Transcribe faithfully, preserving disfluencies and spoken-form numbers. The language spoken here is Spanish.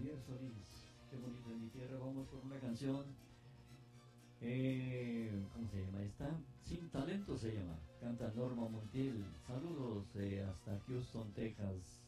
Javier Solís. Qué bonito en mi tierra. Vamos por una canción. Eh, ¿Cómo se llama esta? Sin talento se llama. Canta Norma Montiel. Saludos eh, hasta Houston, Texas.